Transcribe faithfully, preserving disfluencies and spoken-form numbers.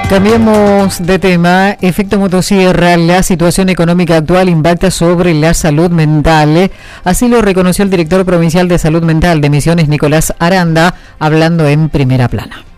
Cambiemos de tema. Efecto motosierra, la situación económica actual impacta sobre la salud mental. Así lo reconoció el director provincial de salud mental de Misiones, Nicolás Aranda, hablando en Primera Plana.